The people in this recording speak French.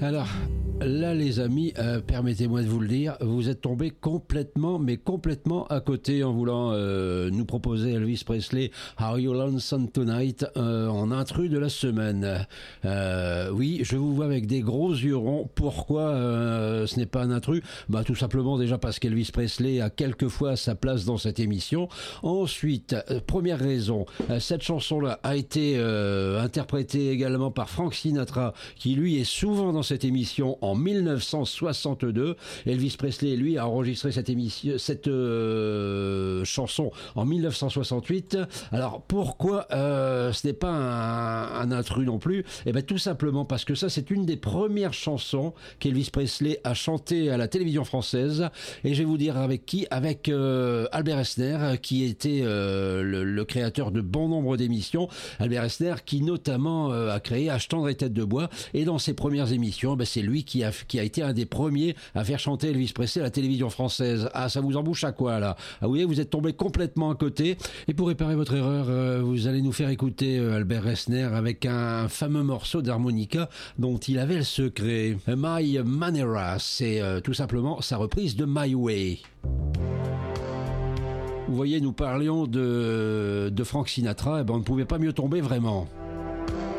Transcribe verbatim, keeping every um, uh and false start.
Alors, là, les amis, euh, permettez-moi de vous le dire, vous êtes tombés complètement, mais complètement à côté en voulant euh, nous proposer Elvis Presley, Are You Lonesome Tonight, euh, en intrus de la semaine. Euh, oui, je vous vois avec des gros yeux ronds. Pourquoi euh, ce n'est pas un intrus? Bah, tout simplement déjà parce qu'Elvis Presley a quelquefois sa place dans cette émission. Ensuite, euh, première raison, euh, cette chanson-là a été euh, interprétée également par Frank Sinatra, qui lui est souvent dans cette émission en mille neuf cent soixante-deux. Elvis Presley, lui, a enregistré cette émission, cette euh, chanson en mille neuf cent soixante-huit. Alors pourquoi euh, ce n'est pas un, un intrus non plus? Eh ben tout simplement parce que ça, c'est une des premières chansons qu'Elvis Presley a chantées à la télévision française. Et je vais vous dire avec qui? Avec euh, Albert Esner, qui était euh, le, le créateur de bon nombre d'émissions. Albert Esner, qui notamment euh, a créé H tendre et tête de bois. Et dans ses premières émissions, ben, c'est lui qui a, qui a été un des premiers à faire chanter Elvis Presley à la télévision française. Ah, ça vous embouche à quoi là? Ah oui, vous êtes tombé complètement à côté. Et pour réparer votre erreur, euh, vous allez nous faire écouter euh, Albert Esner avec un fameux morceau d'harmonica dont il avait le secret. My Manera, c'est euh, tout simplement sa reprise de My Way. Vous voyez, nous parlions de, de Frank Sinatra, et ben on ne pouvait pas mieux tomber vraiment.